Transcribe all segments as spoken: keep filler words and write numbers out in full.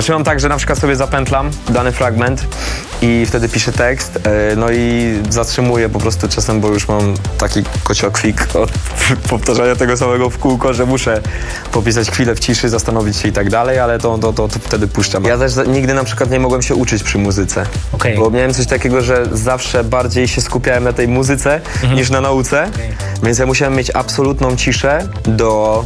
Znaczy mam tak, że na przykład sobie zapętlam dany fragment i wtedy piszę tekst, no i zatrzymuję po prostu czasem, bo już mam taki kociokwik od powtarzania tego samego w kółko, że muszę popisać chwilę w ciszy, zastanowić się i tak dalej, ale to, to, to, to wtedy puszczam. Ja też nigdy na przykład nie mogłem się uczyć przy muzyce, okay. bo miałem coś takiego, że zawsze bardziej się skupiałem na tej muzyce mhm. niż na nauce, okay. więc ja musiałem mieć absolutną ciszę do,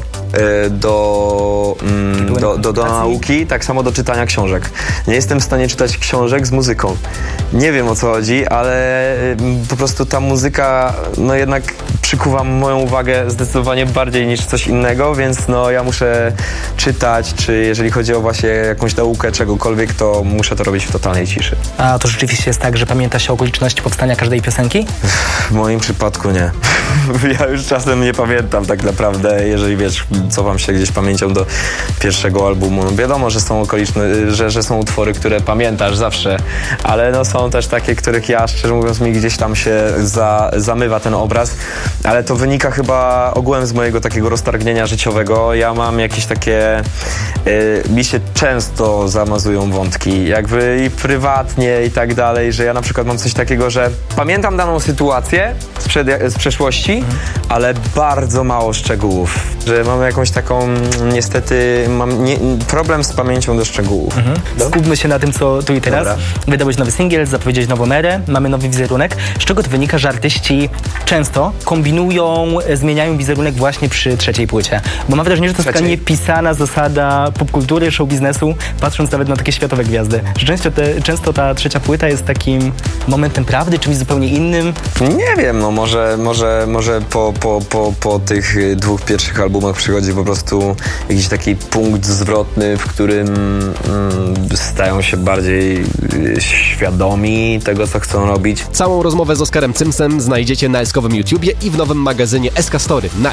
do, mm, do, do, do nauki, tak samo do czytania książek. Nie jestem w stanie czytać książek z muzyką. Nie wiem, o co chodzi, ale po prostu ta muzyka no jednak przykuwa moją uwagę zdecydowanie bardziej niż coś innego, więc no ja muszę czytać, czy jeżeli chodzi o właśnie jakąś naukę czegokolwiek, to muszę to robić w totalnej ciszy. A to rzeczywiście jest tak, że pamięta się okoliczności powstania każdej piosenki? W moim przypadku nie. Ja już czasem nie pamiętam tak naprawdę, jeżeli wiesz, cofam się gdzieś pamięcią do pierwszego albumu. No wiadomo, że są okoliczne, że, że są utwory, które pamiętasz zawsze, ale no są też takie, których ja, szczerze mówiąc, mi gdzieś tam się za, zamywa ten obraz, ale to wynika chyba ogółem z mojego takiego roztargnienia życiowego. Ja mam jakieś takie, y, mi się często zamazują wątki, jakby i prywatnie i tak dalej, że ja na przykład mam coś takiego, że pamiętam daną sytuację sprzed, z przeszłości, mhm. ale bardzo mało szczegółów, że mam jakąś taką, niestety, mam nie, problem z pamięcią do szczegółów. Mhm. Skupmy się na tym, co tu i teraz. Dobra. Wydałeś nowy singiel, zapowiedziałeś nową erę, mamy nowy wizerunek. Z czego to wynika, że artyści często kombinują, zmieniają wizerunek właśnie przy trzeciej płycie? Bo mam wrażenie, że to jest taka niepisana zasada popkultury, show biznesu, patrząc nawet na takie światowe gwiazdy. Że często, te, często ta trzecia płyta jest takim momentem prawdy, czymś zupełnie innym. Nie wiem, no może, może, może po, po, po, po tych dwóch pierwszych albumach przychodzi po prostu jakiś taki punkt zwrotny, w którym mm, stają się bardziej świadomi tego, co chcą robić. Całą rozmowę z Oskarem Cymsem znajdziecie na eskowym YouTubie i w nowym magazynie S K Story. Na...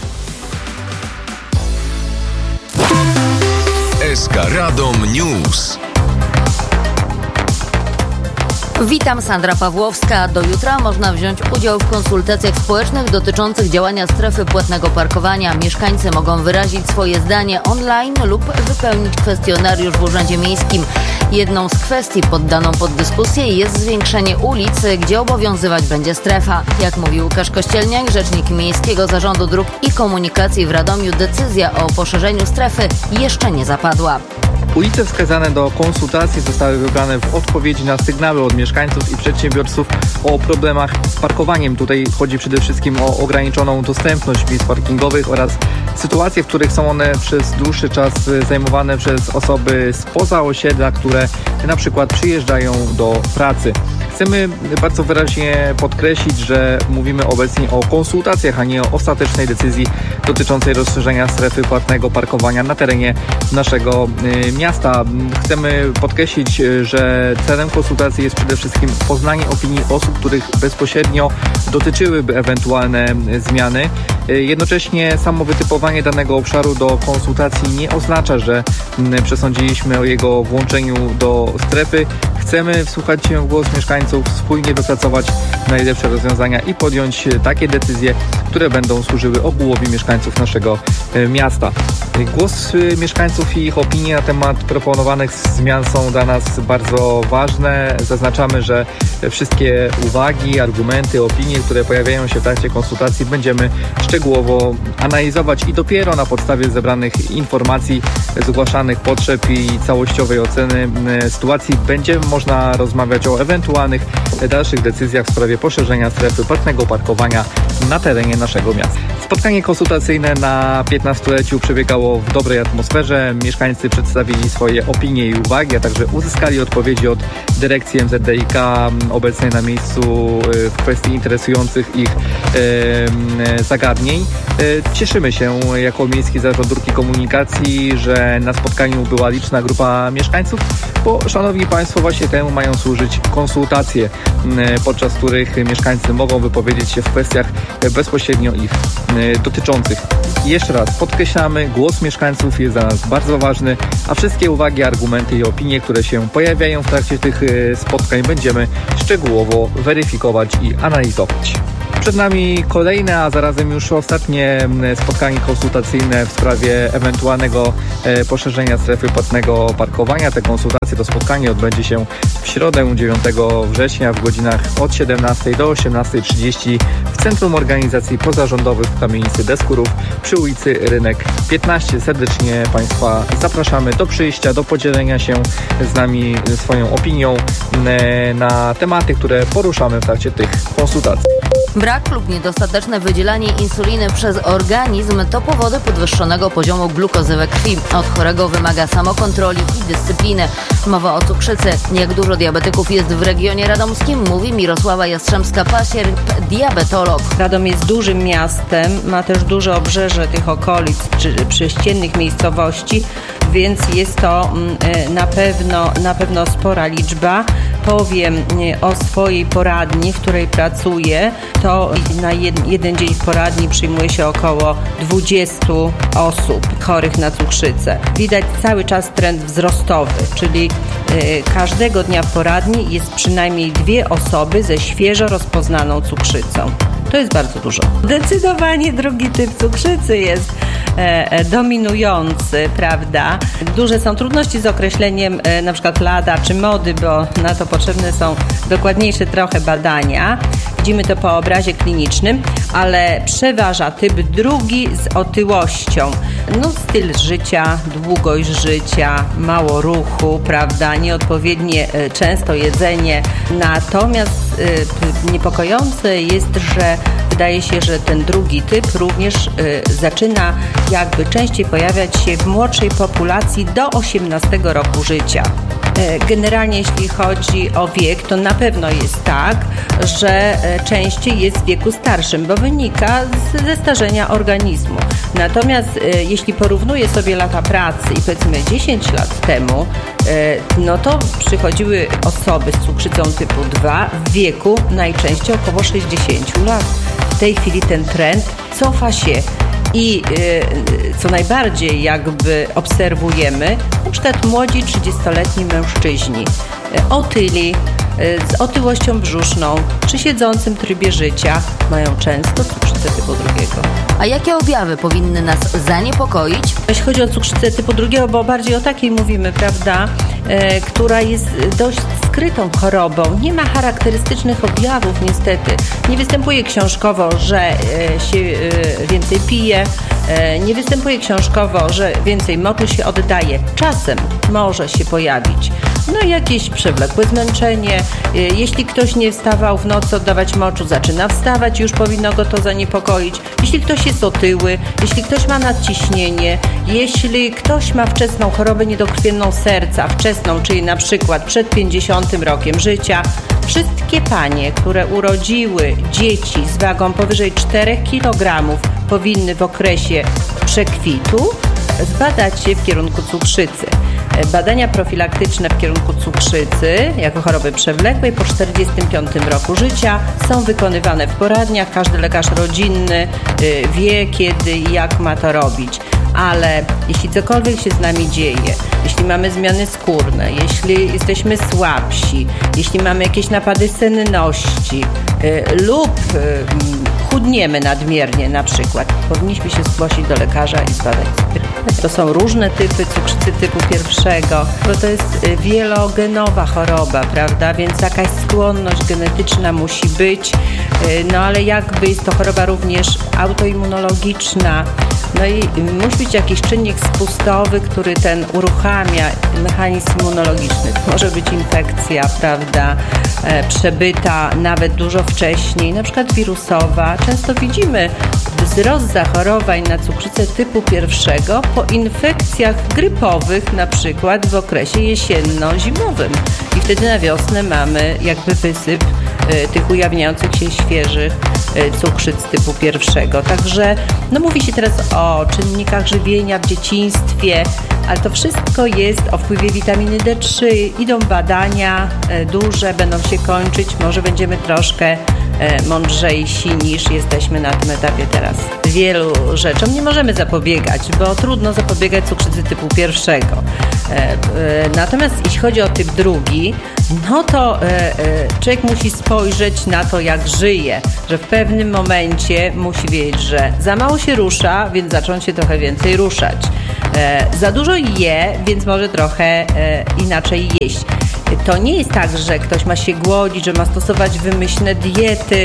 S K Radom News. Witam, Sandra Pawłowska. Do jutra można wziąć udział w konsultacjach społecznych dotyczących działania strefy płatnego parkowania. Mieszkańcy mogą wyrazić swoje zdanie online lub wypełnić kwestionariusz w Urzędzie Miejskim. Jedną z kwestii poddaną pod dyskusję jest zwiększenie ulic, gdzie obowiązywać będzie strefa. Jak mówi Łukasz Kościelniak, rzecznik Miejskiego Zarządu Dróg i Komunikacji w Radomiu, decyzja o poszerzeniu strefy jeszcze nie zapadła. Ulice wskazane do konsultacji zostały wybrane w odpowiedzi na sygnały od mieszkańców i przedsiębiorców o problemach z parkowaniem. Tutaj chodzi przede wszystkim o ograniczoną dostępność miejsc parkingowych oraz sytuacje, w których są one przez dłuższy czas zajmowane przez osoby spoza osiedla, które na przykład przyjeżdżają do pracy. Chcemy bardzo wyraźnie podkreślić, że mówimy obecnie o konsultacjach, a nie o ostatecznej decyzji dotyczącej rozszerzenia strefy płatnego parkowania na terenie naszego y, miasta. Chcemy podkreślić, że celem konsultacji jest przede wszystkim poznanie opinii osób, których bezpośrednio dotyczyłyby ewentualne zmiany. Jednocześnie samo wytypowanie danego obszaru do konsultacji nie oznacza, że przesądziliśmy o jego włączeniu do strefy. Chcemy wsłuchać się w głos mieszkańców, wspólnie wypracować najlepsze rozwiązania i podjąć takie decyzje, które będą służyły ogółowi mieszkańców naszego miasta. Głos mieszkańców i ich opinie na temat proponowanych zmian są dla nas bardzo ważne. Zaznaczamy, że wszystkie uwagi, argumenty, opinie, które pojawiają się w trakcie konsultacji, będziemy szczegółowo analizować i dopiero na podstawie zebranych informacji, zgłaszanych potrzeb i całościowej oceny sytuacji będzie można rozmawiać o ewentualnych dalszych decyzjach w sprawie poszerzenia strefy płatnego parkowania na terenie naszego miasta. Spotkanie konsultacyjne na piętnastoleciu przebiegało w dobrej atmosferze. Mieszkańcy przedstawili swoje opinie i uwagi, a także uzyskali odpowiedzi od dyrekcji M Z D I K obecnej na miejscu w kwestii interesujących ich e, zagadnień. E, cieszymy się jako Miejski Zarząd Dróg i Komunikacji, że na spotkaniu była liczna grupa mieszkańców, bo szanowni Państwo, właśnie temu mają służyć konsultacje, e, podczas których mieszkańcy mogą wypowiedzieć się w kwestiach bezpośrednio ich e, dotyczących. Jeszcze raz podkreślamy, głos mieszkańców jest dla nas bardzo ważny, a wszystkie uwagi, argumenty i opinie, które się pojawiają w trakcie tych spotkań, będziemy szczegółowo weryfikować i analizować. Przed nami kolejne, a zarazem już ostatnie spotkanie konsultacyjne w sprawie ewentualnego poszerzenia strefy płatnego parkowania. Te konsultacje, to spotkanie odbędzie się w środę dziewiątego września w godzinach od siedemnastej do osiemnastej trzydzieści w Centrum Organizacji Pozarządowych w Kamienicy Deskurów przy ulicy Rynek piętnaście. Serdecznie Państwa zapraszamy do przyjścia, do podzielenia się z nami swoją opinią na tematy, które poruszamy w trakcie tych konsultacji. Brak lub niedostateczne wydzielanie insuliny przez organizm to powody podwyższonego poziomu glukozy we krwi. Od chorego wymaga samokontroli i dyscypliny. Mowa o cukrzycy. Jak dużo diabetyków jest w regionie radomskim, mówi Mirosława Jastrzębska-Pasierb, diabetolog. Radom jest dużym miastem, ma też duże obrzeże tych okolic czy prześciennych miejscowości, więc jest to na pewno, na pewno spora liczba. Powiem o swojej poradni, w której pracuję, to na jeden dzień w poradni przyjmuje się około dwudziestu osób chorych na cukrzycę. Widać cały czas trend wzrostowy, czyli każdego dnia w poradni jest przynajmniej dwie osoby ze świeżo rozpoznaną cukrzycą. To jest bardzo dużo. Zdecydowanie drugi typ cukrzycy jest e, dominujący, prawda? Duże są trudności z określeniem e, na przykład lata czy mody, bo na to potrzebne są dokładniejsze trochę badania. Widzimy to po obrazie klinicznym, ale przeważa typ drugi z otyłością. No, styl życia, długość życia, mało ruchu, prawda? Nieodpowiednie e, często jedzenie. Natomiast e, niepokojące jest, że wydaje się, że ten drugi typ również y, zaczyna jakby częściej pojawiać się w młodszej populacji do osiemnastego roku życia. Y, generalnie jeśli chodzi o wiek, to na pewno jest tak, że y, częściej jest w wieku starszym, bo wynika z, ze starzenia organizmu. Natomiast y, jeśli porównuję sobie lata pracy i powiedzmy dziesięć lat temu, y, no to przychodziły osoby z cukrzycą typu dwa w wieku najczęściej około sześćdziesięciu lat. W tej chwili ten trend cofa się i yy, co najbardziej jakby obserwujemy, na przykład młodzi trzydziestoletni mężczyźni, yy, otyli, yy, z otyłością brzuszną, przy siedzącym trybie życia mają często cukrzycę typu drugiego. A jakie objawy powinny nas zaniepokoić? Jeśli chodzi o cukrzycę typu drugiego, bo bardziej o takiej mówimy, prawda, e, która jest dość skrytą chorobą, nie ma charakterystycznych objawów niestety. Nie występuje książkowo, że e, się e, więcej pije, e, nie występuje książkowo, że więcej moczu się oddaje. Czasem może się pojawić no jakieś przewlekłe zmęczenie. E, jeśli ktoś nie wstawał w nocy oddawać moczu, zaczyna wstawać, już powinno go to zaniepokoić. Jeśli ktoś jest otyły, jeśli ktoś ma nadciśnienie, jeśli ktoś ma wczesną chorobę niedokrwienną serca, wczesną, czyli na przykład przed pięćdziesiątym rokiem życia, wszystkie panie, które urodziły dzieci z wagą powyżej czterech kilogramów, powinny w okresie przekwitu zbadać się w kierunku cukrzycy. Badania profilaktyczne w kierunku cukrzycy jako choroby przewlekłej po czterdziestym piątym roku życia są wykonywane w poradniach. Każdy lekarz rodzinny wie, kiedy i jak ma to robić. Ale jeśli cokolwiek się z nami dzieje, jeśli mamy zmiany skórne, jeśli jesteśmy słabsi, jeśli mamy jakieś napady senności y, lub y, chudniemy nadmiernie na przykład, powinniśmy się zgłosić do lekarza i zbadać. To są różne typy cukrzycy typu pierwszego, bo to jest wielogenowa choroba, prawda, więc jakaś skłonność genetyczna musi być, no ale jakby jest to choroba również autoimmunologiczna, no i musi być jakiś czynnik spustowy, który ten uruchamia mechanizm immunologiczny. Może być infekcja, prawda, e, przebyta nawet dużo wcześniej, na przykład wirusowa. Często widzimy wzrost zachorowań na cukrzycę typu pierwszego po infekcjach grypowych, na przykład w okresie jesienno-zimowym. I wtedy na wiosnę mamy jakby wysyp e, tych ujawniających się świeżych e, cukrzyc typu pierwszego. Także no mówi się teraz o czynnikach żywienia w dzieciństwie, ale to wszystko jest o wpływie witaminy D trzy. Idą badania e, duże, będą się kończyć. Może będziemy troszkę e, mądrzejsi niż jesteśmy na tym etapie teraz. Wielu rzeczom nie możemy zapobiegać, bo trudno zapobiegać cukrzycy typu pierwszego. Natomiast jeśli chodzi o typ drugi, no to człowiek musi spojrzeć na to, jak żyje, że w pewnym momencie musi wiedzieć, że za mało się rusza, więc zacząć się trochę więcej ruszać. Za dużo je, więc może trochę inaczej jeść. To nie jest tak, że ktoś ma się głodzić, że ma stosować wymyślne diety.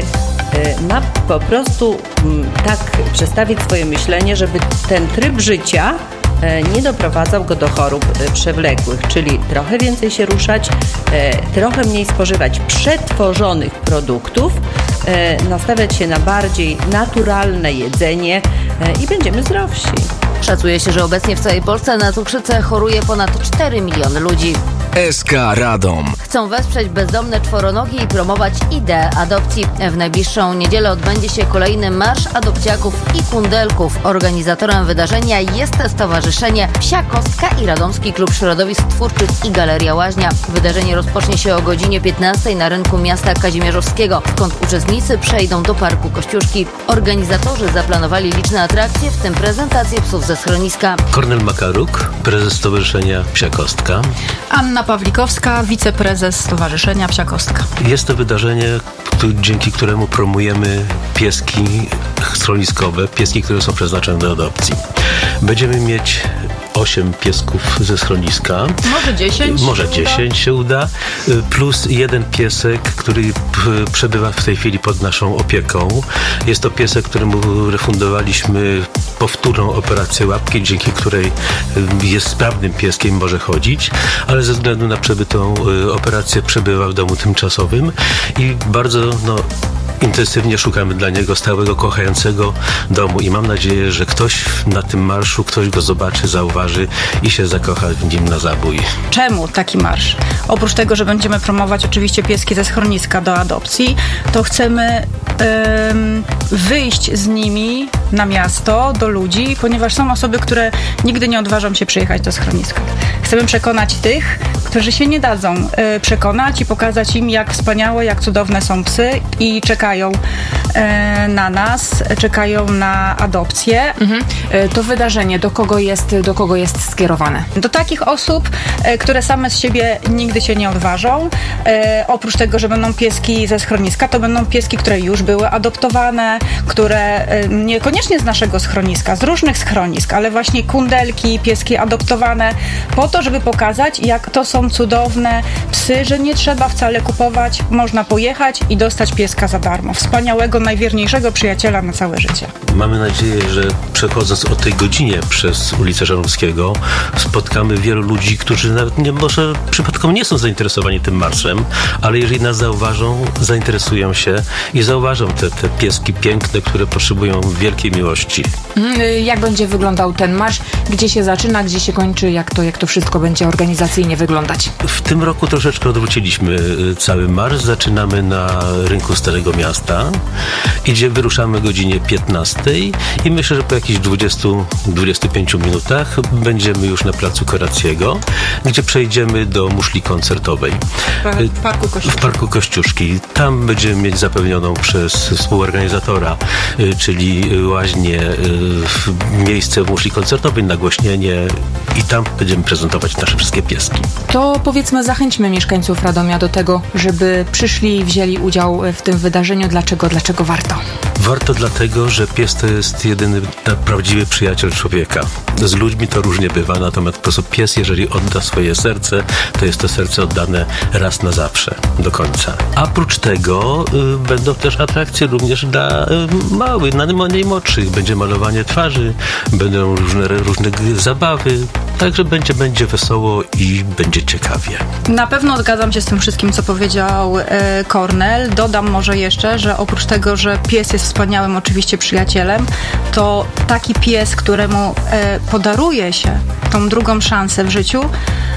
Ma po prostu tak przestawić swoje myślenie, żeby ten tryb życia nie doprowadzał go do chorób przewlekłych, czyli trochę więcej się ruszać, trochę mniej spożywać przetworzonych produktów, nastawiać się na bardziej naturalne jedzenie i będziemy zdrowsi. Szacuje się, że obecnie w całej Polsce na cukrzycę choruje ponad cztery miliony ludzi. S K Radom. Chcą wesprzeć bezdomne czworonogi i promować ideę adopcji. W najbliższą niedzielę odbędzie się kolejny marsz adopciaków i kundelków. Organizatorem wydarzenia jest Stowarzyszenie Psia Kostka i Radomski Klub Środowisk Twórczych i Galeria Łaźnia. Wydarzenie rozpocznie się o godzinie piętnastej na rynku miasta Kazimierzowskiego, skąd uczestnicy przejdą do Parku Kościuszki. Organizatorzy zaplanowali liczne atrakcje, w tym prezentację psów ze schroniska. Kornel Makaruk, prezes Stowarzyszenia Psia Kostka. Anna Pawlikowska, wiceprezes Stowarzyszenia Psia Kostka. Jest to wydarzenie, dzięki któremu promujemy pieski schroniskowe, pieski, które są przeznaczone do adopcji. Będziemy mieć osiem piesków ze schroniska. Może dziesięć. Może dziesięć się uda. Plus jeden piesek, który przebywa w tej chwili pod naszą opieką. Jest to piesek, któremu refundowaliśmy powtórną operację łapki, dzięki której jest sprawnym pieskiem, może chodzić, ale ze względu na przebytą operację przebywa w domu tymczasowym i bardzo no, intensywnie szukamy dla niego stałego, kochającego domu i mam nadzieję, że ktoś na tym marszu, ktoś go zobaczy, zauważy i się zakocha w nim na zabój. Czemu taki marsz? Oprócz tego, że będziemy promować oczywiście pieski ze schroniska do adopcji, to chcemy ym, wyjść z nimi na miasto, do ludzi, ponieważ są osoby, które nigdy nie odważą się przyjechać do schroniska. Chcemy przekonać tych, którzy się nie dadzą y, przekonać i pokazać im, jak wspaniałe, jak cudowne są psy i czekają y, na nas, czekają na adopcję. Mhm. To wydarzenie do kogo jest, do kogo jest skierowane? Do takich osób, y, które same z siebie nigdy się nie odważą. Y, oprócz tego, że będą pieski ze schroniska, to będą pieski, które już były adoptowane, które y, niekoniecznie z naszego schroniska, z różnych schronisk, ale właśnie kundelki, pieski adoptowane, po to, żeby pokazać, jak to są cudowne psy, że nie trzeba wcale kupować, można pojechać i dostać pieska za darmo. Wspaniałego, najwierniejszego przyjaciela na całe życie. Mamy nadzieję, że przechodząc o tej godzinie przez ulicę Żarnowskiego spotkamy wielu ludzi, którzy nawet nie, może przypadkowo nie są zainteresowani tym marszem, ale jeżeli nas zauważą, zainteresują się i zauważą te, te pieski piękne, które potrzebują wielkiej miłości. Jak będzie wyglądał ten marsz? Gdzie się zaczyna, gdzie się kończy? Jak to, jak to wszystko będzie organizacyjnie wyglądać? W tym roku troszeczkę odwróciliśmy cały marsz. Zaczynamy na rynku Starego Miasta. Idzie, wyruszamy o godzinie piętnastej i myślę, że po jakichś dwudziestu do dwudziestu pięciu minutach będziemy już na placu Korackiego, gdzie przejdziemy do muszli koncertowej. W Parku Kościuszki. W Parku Kościuszki. Tam będziemy mieć zapewnioną przez współorganizatora, czyli łaźnię, miejsce w muszli koncertowej, nagłośnienie i tam będziemy prezentować nasze wszystkie pieski. To powiedzmy, zachęćmy mieszkańców Radomia do tego, żeby przyszli i wzięli udział w tym wydarzeniu. Dlaczego? Dlaczego warto? Warto dlatego, że pies to jest jedyny prawdziwy przyjaciel człowieka. Z ludźmi to różnie bywa, natomiast po prostu pies, jeżeli odda swoje serce, to jest to serce oddane raz na zawsze, do końca. A oprócz tego y, będą też atrakcje również dla y, małych, najmłodszych. Będzie malowanie twarzy, będą różne, różne zabawy, także będzie, będzie wesoło i będzie ciekawie. Na pewno zgadzam się z tym wszystkim, co powiedział e, Kornel. Dodam może jeszcze, że oprócz tego, że pies jest wspaniałym oczywiście przyjacielem, to taki pies, któremu e, podaruje się tą drugą szansę w życiu,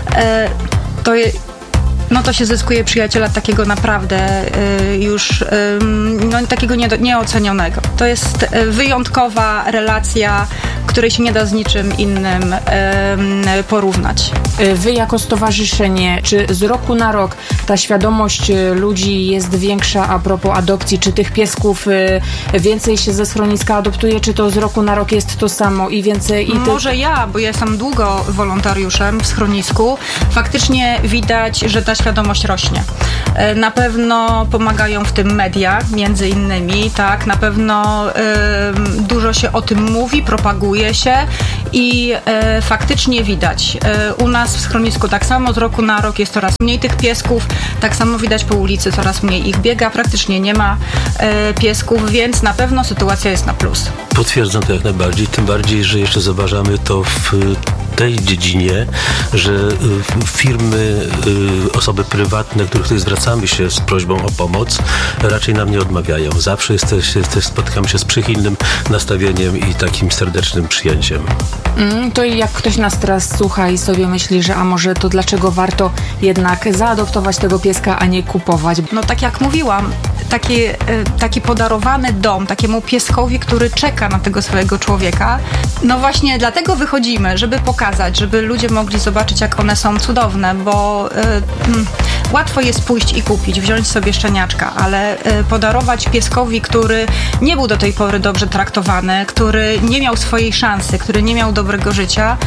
e, to je, no to się zyskuje przyjaciela takiego naprawdę y, już y, no, takiego nie, nieocenionego. To jest wyjątkowa relacja której się nie da z niczym innym e, porównać. Wy jako stowarzyszenie, czy z roku na rok ta świadomość ludzi jest większa a propos adopcji? Czy tych piesków więcej się ze schroniska adoptuje, czy to z roku na rok jest to samo i więcej? I ty... Może ja, bo ja jestem długo wolontariuszem w schronisku, faktycznie widać, że ta świadomość rośnie. Na pewno pomagają w tym media, między innymi, tak, na pewno y, dużo się o tym mówi, propaguje się i y, faktycznie widać. Y, u nas w schronisku tak samo z roku na rok jest coraz mniej tych piesków, tak samo widać po ulicy, coraz mniej ich biega, praktycznie nie ma y, piesków, więc na pewno sytuacja jest na plus. Potwierdzam to jak najbardziej, tym bardziej, że jeszcze zauważamy to w tej dziedzinie, że firmy, osoby prywatne, do których zwracamy się z prośbą o pomoc, raczej nam nie odmawiają. Zawsze jesteś, jesteś, spotykamy się z przychylnym nastawieniem i takim serdecznym przyjęciem. Mm, to jak ktoś nas teraz słucha i sobie myśli, że a może to dlaczego warto jednak zaadoptować tego pieska, a nie kupować? No tak jak mówiłam, taki, taki podarowany dom takiemu pieskowi, który czeka na tego swojego człowieka, no właśnie dlatego wychodzimy, żeby pokazać, żeby ludzie mogli zobaczyć, jak one są cudowne, bo y, y, łatwo jest pójść i kupić, wziąć sobie szczeniaczka, ale y, podarować pieskowi, który nie był do tej pory dobrze traktowany, który nie miał swojej szansy, który nie miał dobrego życia,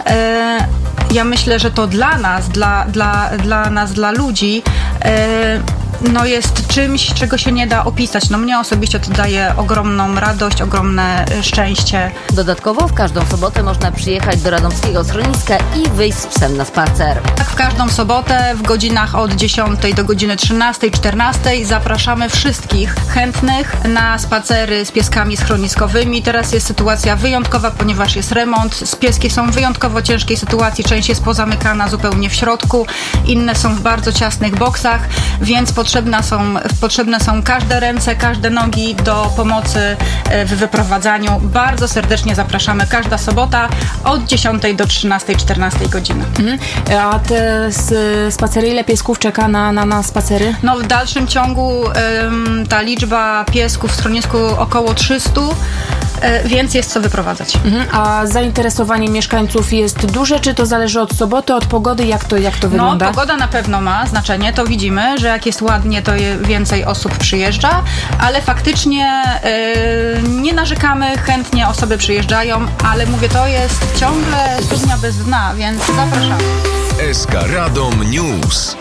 y, ja myślę, że to dla nas, dla, dla, dla nas, dla ludzi, y, no jest czymś, czego się nie da opisać. No mnie osobiście to daje ogromną radość, ogromne szczęście. Dodatkowo w każdą sobotę można przyjechać do radomskiego schroniska i wyjść z psem na spacer. Tak, w każdą sobotę w godzinach od dziesiątej do godziny trzynastej, czternastej zapraszamy wszystkich chętnych na spacery z pieskami schroniskowymi. Teraz jest sytuacja wyjątkowa, ponieważ jest remont. Pieski są w wyjątkowo ciężkiej sytuacji. Część jest pozamykana zupełnie w środku, inne są w bardzo ciasnych boksach, więc potrzebne są, potrzebne są każde ręce, każde nogi do pomocy w wyprowadzaniu. Bardzo serdecznie zapraszamy. Każda sobota od dziesiątej do trzynastej, czternastej godziny. Mhm. A te spacery, ile piesków czeka na, na, na spacery? No w dalszym ciągu ym, ta liczba piesków w schronisku około trzysta, y, więc jest co wyprowadzać. Mhm. A zainteresowanie mieszkańców jest duże, czy to zależy od soboty, od pogody? Jak to, jak to wygląda? No pogoda na pewno ma znaczenie, to widzimy, że jak jest ładnie, to więcej osób przyjeżdża, ale faktycznie yy, nie narzekamy, chętnie osoby przyjeżdżają, ale mówię, to jest ciągle studnia bez dna, więc zapraszamy. S K Radom News.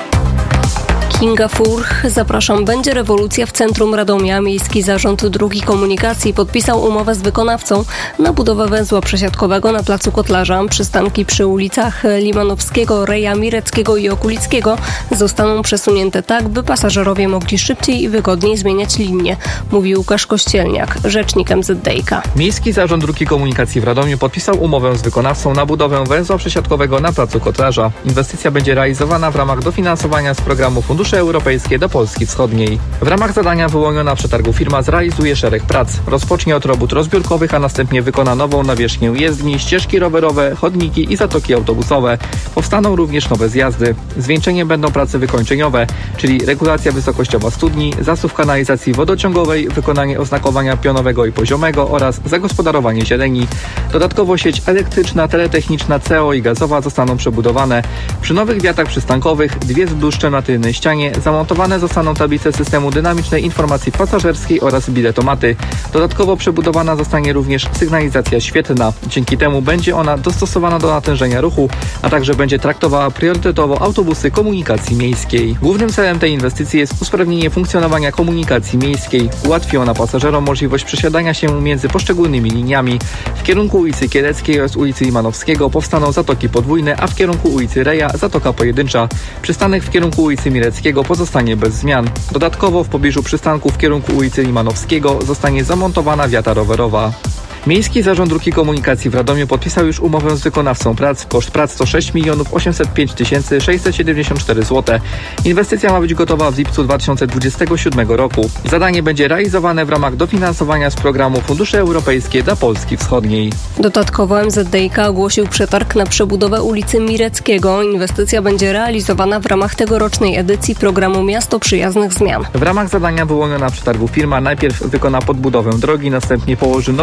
Kinga Furch, zapraszam, będzie rewolucja w centrum Radomia. Miejski Zarząd Dróg i Komunikacji podpisał umowę z wykonawcą na budowę węzła przesiadkowego na placu Kotlarza. Przystanki przy ulicach Limanowskiego, Reja, Mireckiego i Okulickiego zostaną przesunięte tak, by pasażerowie mogli szybciej i wygodniej zmieniać linie, mówi Łukasz Kościelniak, rzecznik M Z D I K. Miejski Zarząd Dróg i Komunikacji w Radomiu podpisał umowę z wykonawcą na budowę węzła przesiadkowego na placu Kotlarza. Inwestycja będzie realizowana w ramach dofinansowania z programu Fundusze Europejskie do Polski Wschodniej. W ramach zadania wyłoniona przetargu firma zrealizuje szereg prac. Rozpocznie od robót rozbiórkowych, a następnie wykona nową nawierzchnię jezdni, ścieżki rowerowe, chodniki i zatoki autobusowe. Powstaną również nowe zjazdy. Zwieńczeniem będą prace wykończeniowe, czyli regulacja wysokościowa studni, zasów kanalizacji wodociągowej, wykonanie oznakowania pionowego i poziomego oraz zagospodarowanie zieleni. Dodatkowo sieć elektryczna, teletechniczna, C E O i gazowa zostaną przebudowane. Przy nowych wiatach przystankowych dwie wzdłużcze na tylnej ścianie zamontowane zostaną tablice systemu dynamicznej informacji pasażerskiej oraz biletomaty. Dodatkowo przebudowana zostanie również sygnalizacja świetlna. Dzięki temu będzie ona dostosowana do natężenia ruchu, a także będzie traktowała priorytetowo autobusy komunikacji miejskiej. Głównym celem tej inwestycji jest usprawnienie funkcjonowania komunikacji miejskiej. Ułatwi ona pasażerom możliwość przesiadania się między poszczególnymi liniami. W kierunku ulicy Kieleckiej oraz ulicy Limanowskiego powstaną zatoki podwójne, a w kierunku ulicy Reja zatoka pojedyncza. Przystanek w kierunku ulicy Mireckiego pozostanie bez zmian. Dodatkowo w pobliżu przystanku w kierunku ulicy Limanowskiego zostanie zamontowana wiata rowerowa. Miejski Zarząd Dróg i Komunikacji w Radomiu podpisał już umowę z wykonawcą prac. Koszt prac to sześć milionów osiemset pięć tysięcy sześćset siedemdziesiąt cztery złote. Inwestycja ma być gotowa w lipcu dwa tysiące dwudziestego siódmego roku. Zadanie będzie realizowane w ramach dofinansowania z programu Fundusze Europejskie dla Polski Wschodniej. Dodatkowo M Z D I K ogłosił przetarg na przebudowę ulicy Mireckiego. Inwestycja będzie realizowana w ramach tegorocznej edycji programu Miasto Przyjaznych Zmian. W ramach zadania wyłoniona przetargu firma najpierw wykona podbudowę drogi, następnie położy nową warstwę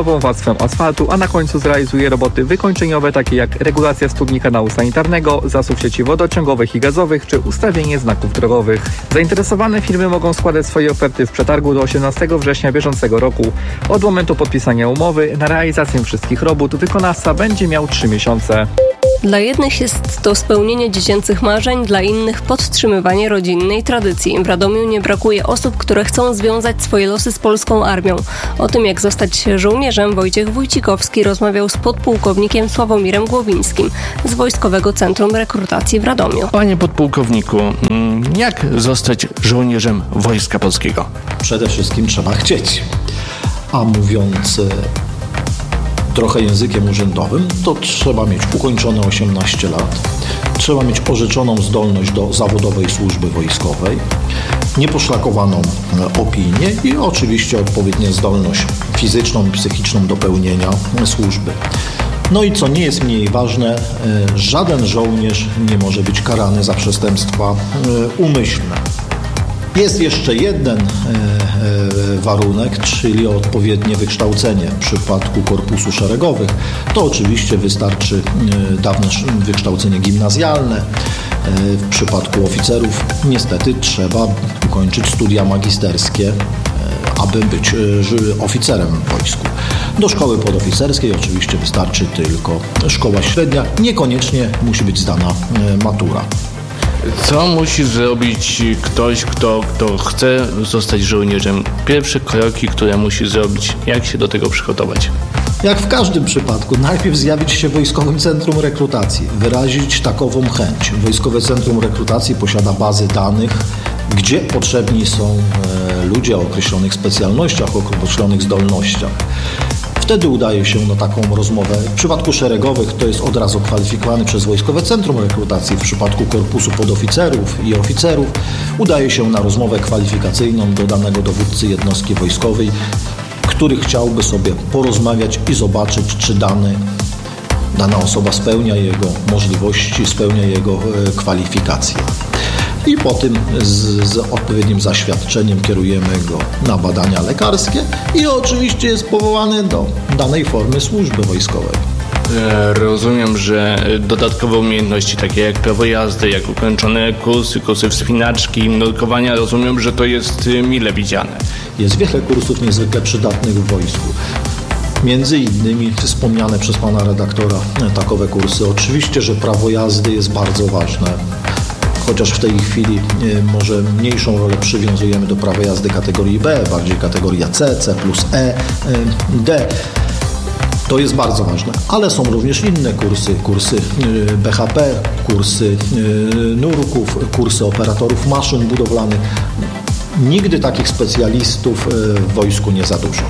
system asfaltu, a na końcu zrealizuje roboty wykończeniowe, takie jak regulacja studni kanału sanitarnego, zasób sieci wodociągowych i gazowych, czy ustawienie znaków drogowych. Zainteresowane firmy mogą składać swoje oferty w przetargu do osiemnastego września bieżącego roku. Od momentu podpisania umowy na realizację wszystkich robót wykonawca będzie miał trzy miesiące. Dla jednych jest to spełnienie dziecięcych marzeń, dla innych podtrzymywanie rodzinnej tradycji. W Radomiu nie brakuje osób, które chcą związać swoje losy z polską armią. O tym, jak zostać żołnierzem, Wojciech Wójcikowski rozmawiał z podpułkownikiem Sławomirem Głowińskim z Wojskowego Centrum Rekrutacji w Radomiu. Panie podpułkowniku, jak zostać żołnierzem Wojska Polskiego? Przede wszystkim trzeba chcieć. A mówiąc trochę językiem urzędowym, to trzeba mieć ukończone osiemnaście lat, trzeba mieć orzeczoną zdolność do zawodowej służby wojskowej, nieposzlakowaną opinię i oczywiście odpowiednią zdolność fizyczną i psychiczną do pełnienia służby. No i co nie jest mniej ważne, żaden żołnierz nie może być karany za przestępstwa umyślne. Jest jeszcze jeden e, e, warunek, czyli odpowiednie wykształcenie. W przypadku korpusu szeregowych to oczywiście wystarczy e, dawne wykształcenie gimnazjalne. E, w przypadku oficerów niestety trzeba ukończyć studia magisterskie, e, aby być e, oficerem w wojsku. Do szkoły podoficerskiej oczywiście wystarczy tylko szkoła średnia, niekoniecznie musi być zdana e, matura. Co musi zrobić ktoś, kto, kto chce zostać żołnierzem? Pierwsze kroki, które musi zrobić, jak się do tego przygotować? Jak w każdym przypadku, najpierw zjawić się w Wojskowym Centrum Rekrutacji, wyrazić takową chęć. Wojskowe Centrum Rekrutacji posiada bazy danych, gdzie potrzebni są e, ludzie o określonych specjalnościach, o określonych zdolnościach. Wtedy udaje się na taką rozmowę. W przypadku szeregowych to jest od razu kwalifikowany przez Wojskowe Centrum Rekrutacji. W przypadku korpusu podoficerów i oficerów udaje się na rozmowę kwalifikacyjną do danego dowódcy jednostki wojskowej, który chciałby sobie porozmawiać i zobaczyć, czy dany, dana osoba spełnia jego możliwości, spełnia jego e, kwalifikacje. I po tym z, z odpowiednim zaświadczeniem kierujemy go na badania lekarskie i oczywiście jest powołany do danej formy służby wojskowej. Rozumiem, że dodatkowe umiejętności takie jak prawo jazdy, jak ukończone kursy, kursy wspinaczki, nurkowania, rozumiem, że to jest mile widziane. Jest wiele kursów niezwykle przydatnych w wojsku. Między innymi wspomniane przez pana redaktora takowe kursy. Oczywiście, że prawo jazdy jest bardzo ważne. Chociaż w tej chwili może mniejszą rolę przywiązujemy do prawa jazdy kategorii B, bardziej kategoria C, C plus E, D. To jest bardzo ważne, ale są również inne kursy, kursy B H P, kursy nurków, kursy operatorów maszyn budowlanych. Nigdy takich specjalistów w wojsku nie za dużo.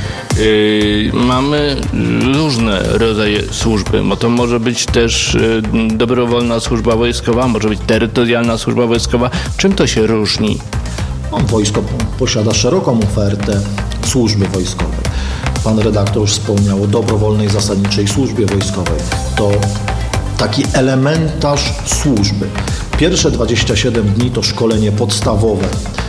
Yy, mamy różne rodzaje służby, bo to może być też yy, dobrowolna służba wojskowa, może być terytorialna służba wojskowa. Czym to się różni? Wojsko posiada szeroką ofertę służby wojskowej. Pan redaktor już wspomniał o dobrowolnej zasadniczej służbie wojskowej. To taki elementarz służby. Pierwsze dwadzieścia siedem dni to szkolenie podstawowe.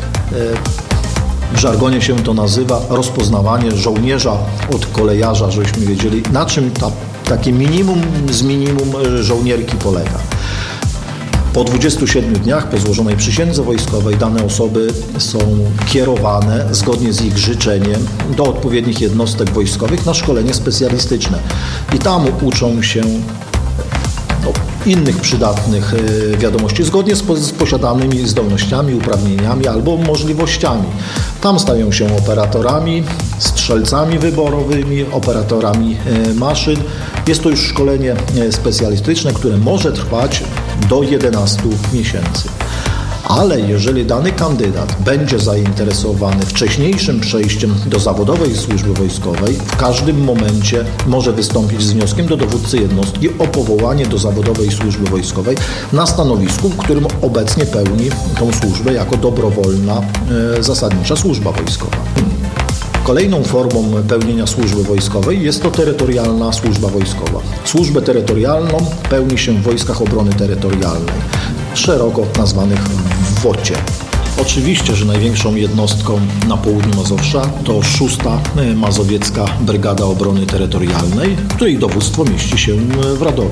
W żargonie się to nazywa rozpoznawanie żołnierza od kolejarza, żebyśmy wiedzieli, na czym ta, takie minimum z minimum żołnierki polega. Po dwudziestu siedmiu dniach po złożonej przysiędze wojskowej dane osoby są kierowane zgodnie z ich życzeniem do odpowiednich jednostek wojskowych na szkolenie specjalistyczne. I tam uczą się no, innych przydatnych wiadomości zgodnie z, z posiadanymi zdolnościami, uprawnieniami albo możliwościami. Tam stają się operatorami, strzelcami wyborowymi, operatorami maszyn. Jest to już szkolenie specjalistyczne, które może trwać do jedenastu miesięcy. Ale jeżeli dany kandydat będzie zainteresowany wcześniejszym przejściem do zawodowej służby wojskowej, w każdym momencie może wystąpić z wnioskiem do dowódcy jednostki o powołanie do zawodowej służby wojskowej na stanowisku, w którym obecnie pełni tą służbę jako dobrowolna e, zasadnicza służba wojskowa. Kolejną formą pełnienia służby wojskowej jest to terytorialna służba wojskowa. Służbę terytorialną pełni się w Wojskach Obrony Terytorialnej, szeroko nazwanych w wocie. Oczywiście, że największą jednostką na południu Mazowsza to szósta Mazowiecka Brygada Obrony Terytorialnej, której dowództwo mieści się w Radomiu.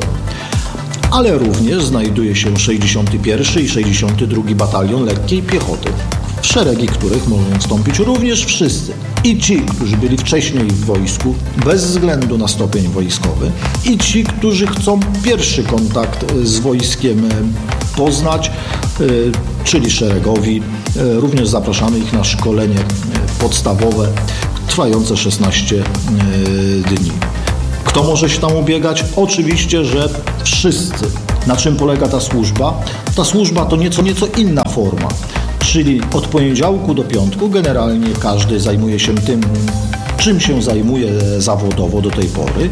Ale również znajduje się sześćdziesiąty pierwszy i sześćdziesiąty drugi Batalion Lekkiej Piechoty, w szeregi których mogą wstąpić również wszyscy. I ci, którzy byli wcześniej w wojsku, bez względu na stopień wojskowy, i ci, którzy chcą pierwszy kontakt z wojskiem poznać, czyli szeregowi. Również zapraszamy ich na szkolenie podstawowe trwające szesnaście dni. Kto może się tam ubiegać? Oczywiście, że wszyscy. Na czym polega ta służba? Ta służba to nieco, nieco inna forma. Czyli od poniedziałku do piątku generalnie każdy zajmuje się tym, czym się zajmuje zawodowo do tej pory.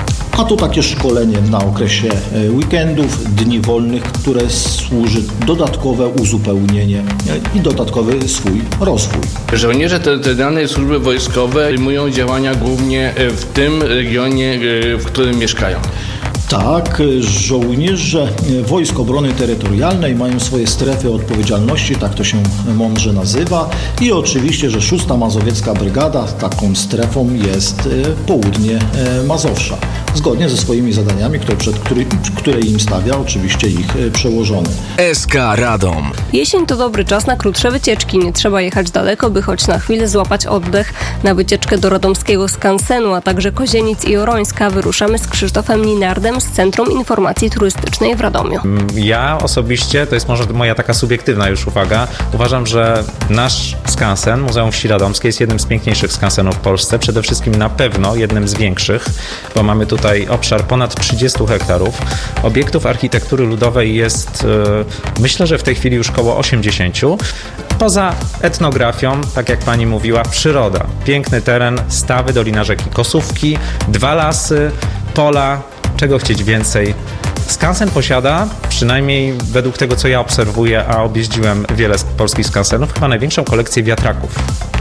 A to takie szkolenie na okresie weekendów, dni wolnych, które służy dodatkowe uzupełnienie i dodatkowy swój rozwój. Żołnierze terytorialnej służby wojskowej podejmują działania głównie w tym regionie, w którym mieszkają. Tak, żołnierze Wojsk Obrony Terytorialnej mają swoje strefy odpowiedzialności, tak to się mądrze nazywa, i oczywiście, że szósta Mazowiecka Brygada, taką strefą jest południe Mazowsza, zgodnie ze swoimi zadaniami, które, przed który, które im stawia oczywiście ich przełożony. S K Radom. Jesień to dobry czas na krótsze wycieczki. Nie trzeba jechać daleko, by choć na chwilę złapać oddech. Na wycieczkę do radomskiego skansenu, a także Kozienic i Orońska wyruszamy z Krzysztofem Ninardem z Centrum Informacji Turystycznej w Radomiu. Ja osobiście, to jest może moja taka subiektywna już uwaga, uważam, że nasz skansen, Muzeum Wsi Radomskiej, jest jednym z piękniejszych skansenów w Polsce. Przede wszystkim na pewno jednym z większych, bo mamy tutaj obszar ponad trzydzieści hektarów. Obiektów architektury ludowej jest, myślę, że w tej chwili już około osiemdziesiąt. Poza etnografią, tak jak pani mówiła, przyroda. Piękny teren, stawy, dolina rzeki Kosówki, dwa lasy, pola. Czego chcieć więcej? Skansen posiada, przynajmniej według tego, co ja obserwuję, a objeździłem wiele polskich skansenów, chyba największą kolekcję wiatraków.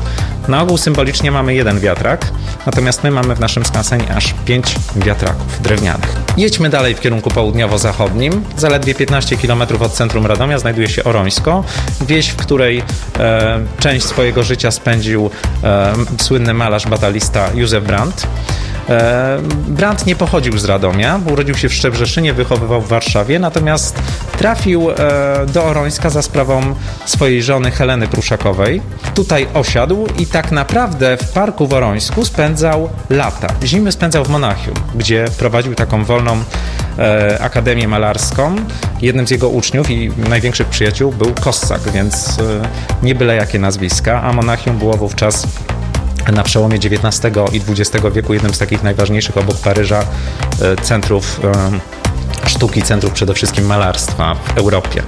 Na ogół symbolicznie mamy jeden wiatrak, natomiast my mamy w naszym skansenie aż pięć wiatraków drewnianych. Jedźmy dalej w kierunku południowo-zachodnim. Zaledwie piętnaście kilometrów od centrum Radomia znajduje się Orońsko, wieś, w której e, część swojego życia spędził e, słynny malarz batalista Józef Brandt. Brandt nie pochodził z Radomia, urodził się w Szczebrzeszynie, wychowywał w Warszawie, natomiast trafił do Orońska za sprawą swojej żony Heleny Pruszakowej. Tutaj osiadł i tak naprawdę w parku w Orońsku spędzał lata. Zimy spędzał w Monachium, gdzie prowadził taką wolną e, akademię malarską. Jednym z jego uczniów i największych przyjaciół był Kossak, więc e, nie byle jakie nazwiska, a Monachium było wówczas na przełomie dziewiętnastego i dwudziestego wieku jednym z takich najważniejszych obok Paryża centrów sztuki, centrów przede wszystkim malarstwa w Europie.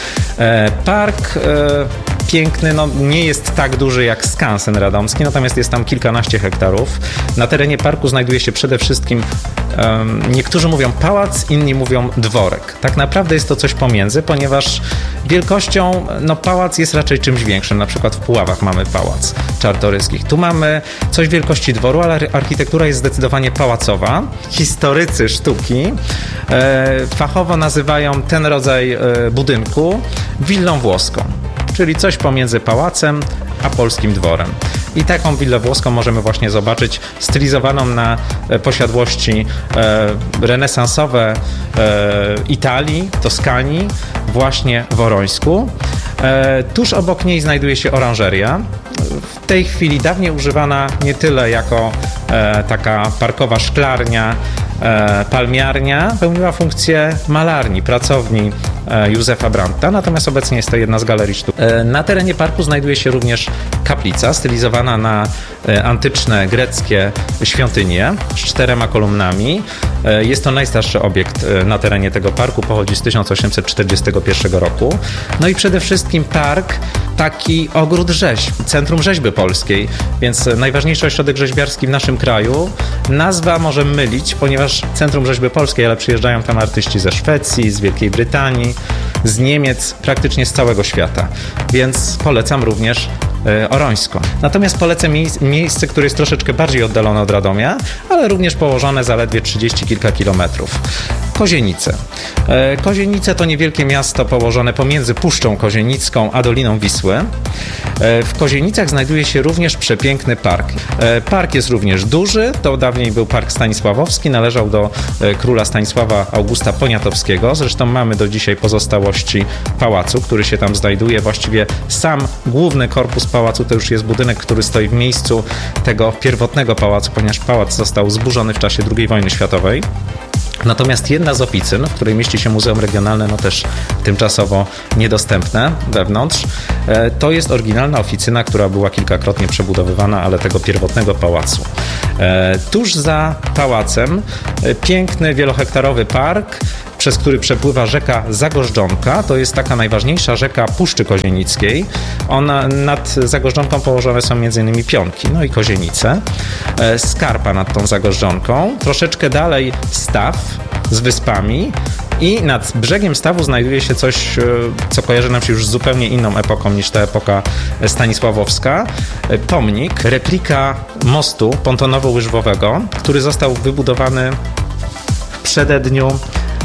Park piękny, no nie jest tak duży jak skansen radomski, natomiast jest tam kilkanaście hektarów. Na terenie parku znajduje się przede wszystkim, um, niektórzy mówią pałac, inni mówią dworek. Tak naprawdę jest to coś pomiędzy, ponieważ wielkością, no pałac jest raczej czymś większym. Na przykład w Puławach mamy pałac Czartoryskich. Tu mamy coś wielkości dworu, ale architektura jest zdecydowanie pałacowa. Historycy sztuki e, fachowo nazywają ten rodzaj e, budynku willą włoską, czyli coś pomiędzy pałacem a polskim dworem. I taką willę włoską możemy właśnie zobaczyć, stylizowaną na posiadłości e, renesansowe e, Italii, Toskanii, właśnie w Orońsku. E, tuż obok niej znajduje się oranżeria. W tej chwili dawniej używana nie tyle jako e, taka parkowa szklarnia, e, palmiarnia, pełniła funkcję malarni, pracowni e, Józefa Brandta, natomiast obecnie jest to jedna z galerii sztuk. E, na terenie parku znajduje się również kaplica stylizowana na e, antyczne greckie świątynie z czterema kolumnami. E, jest to najstarszy obiekt e, na terenie tego parku, pochodzi z tysiąc osiemset czterdziestego pierwszego roku. No i przede wszystkim park, taki ogród rzeźb, Centrum Rzeźby Polskiej, więc najważniejszy ośrodek rzeźbiarski w naszym kraju. Nazwa może mylić, ponieważ Centrum Rzeźby Polskiej, ale przyjeżdżają tam artyści ze Szwecji, z Wielkiej Brytanii, z Niemiec, praktycznie z całego świata, więc polecam również Orońsko. Natomiast polecę miejsce, które jest troszeczkę bardziej oddalone od Radomia, ale również położone zaledwie trzydzieści kilka kilometrów. Kozienice. Kozienice to niewielkie miasto położone pomiędzy Puszczą Kozienicką a Doliną Wisły. W Kozienicach znajduje się również przepiękny park. Park jest również duży, to dawniej był Park Stanisławowski, należał do króla Stanisława Augusta Poniatowskiego. Zresztą mamy do dzisiaj pozostałości pałacu, który się tam znajduje. Właściwie sam główny korpus pałacu to już jest budynek, który stoi w miejscu tego pierwotnego pałacu, ponieważ pałac został zburzony w czasie drugiej wojny światowej. Natomiast jedna z oficyn, w której mieści się Muzeum Regionalne, no też tymczasowo niedostępne wewnątrz, to jest oryginalna oficyna, która była kilkakrotnie przebudowywana, ale tego pierwotnego pałacu. Tuż za pałacem piękny, wielohektarowy park, przez który przepływa rzeka Zagorzdzonka. To jest taka najważniejsza rzeka Puszczy Kozienickiej. Ona, nad Zagorzdzonką położone są m.in. Pionki, no i Kozienice. Skarpa nad tą Zagorzdzonką. Troszeczkę dalej staw z wyspami. I nad brzegiem stawu znajduje się coś, co kojarzy nam się już z zupełnie inną epoką niż ta epoka stanisławowska. Pomnik, replika mostu pontonowo-łyżwowego, który został wybudowany w przededniu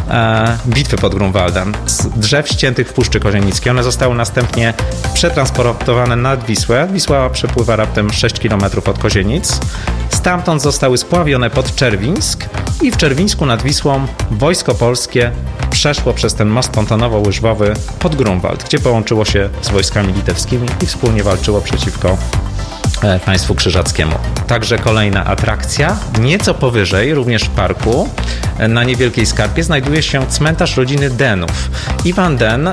bitwy pod Grunwaldem z drzew ściętych w Puszczy Kozienickiej. One zostały następnie przetransportowane nad Wisłę. Wisła przepływa raptem sześć kilometrów od Kozienic. Stamtąd zostały spławione pod Czerwińsk i w Czerwińsku nad Wisłą wojsko polskie przeszło przez ten most pontonowo-łyżwowy pod Grunwald, gdzie połączyło się z wojskami litewskimi i wspólnie walczyło przeciwko państwu krzyżackiemu. Także kolejna atrakcja. Nieco powyżej, również w parku, na niewielkiej skarpie, znajduje się cmentarz rodziny Denów. Iwan Den,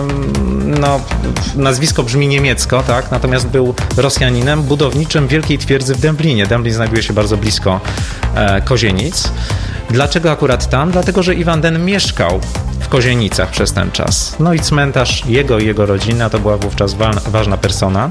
no, nazwisko brzmi niemiecko, tak? Natomiast był Rosjaninem, budowniczym wielkiej twierdzy w Dęblinie. Dęblin znajduje się bardzo blisko Kozienic. Dlaczego akurat tam? Dlatego, że Iwan Den mieszkał w Kozienicach przez ten czas. No i cmentarz jego i jego rodziny, a to była wówczas wa- ważna persona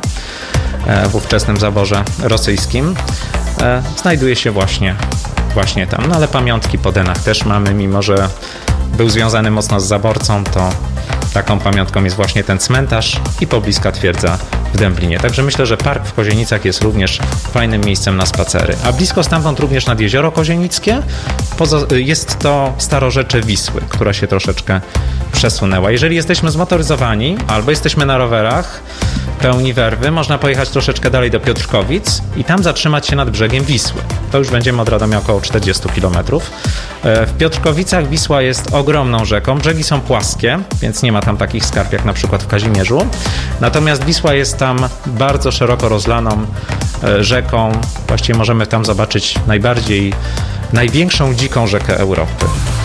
w ówczesnym zaborze rosyjskim, znajduje się właśnie, właśnie tam. No ale pamiątki po Denach też mamy, mimo że był związany mocno z zaborcą, to taką pamiątką jest właśnie ten cmentarz i pobliska twierdza w Dęblinie. Także myślę, że park w Kozienicach jest również fajnym miejscem na spacery. A blisko stamtąd również nad Jezioro Kozienickie pozo- jest to starorzecze Wisły, która się troszeczkę przesunęła. Jeżeli jesteśmy zmotoryzowani albo jesteśmy na rowerach pełni werwy, można pojechać troszeczkę dalej do Piotrkowic i tam zatrzymać się nad brzegiem Wisły. To już będziemy od Radomia około czterdzieści kilometrów. W Piotrkowicach Wisła jest ogromną rzeką. Brzegi są płaskie, więc nie ma tam takich skarp jak na przykład w Kazimierzu. Natomiast Wisła jest tam bardzo szeroko rozlaną rzeką. Właściwie możemy tam zobaczyć najbardziej, największą dziką rzekę Europy.